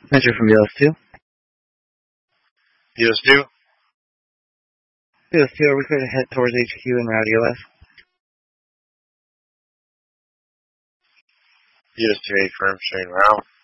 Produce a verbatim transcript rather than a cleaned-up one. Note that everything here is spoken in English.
Venture from U S two. U S two? U S two, are we clear to head towards H Q and route E O S? U S two, A firm, showing route.